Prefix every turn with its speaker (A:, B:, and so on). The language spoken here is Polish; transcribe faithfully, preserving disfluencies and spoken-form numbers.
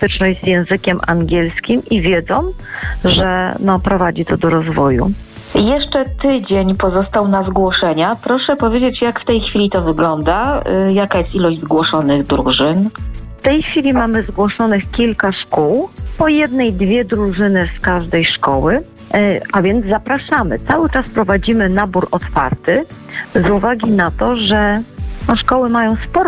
A: styczność z językiem angielskim i wiedzą, że no, prowadzi to do rozwoju.
B: Jeszcze tydzień pozostał na zgłoszenia. Proszę powiedzieć, jak w tej chwili to wygląda? Jaka jest ilość zgłoszonych drużyn?
A: W tej chwili mamy zgłoszonych kilka szkół, po jednej, dwie drużyny z każdej szkoły, a więc zapraszamy. Cały czas prowadzimy nabór otwarty z uwagi na to, że no, szkoły mają sporo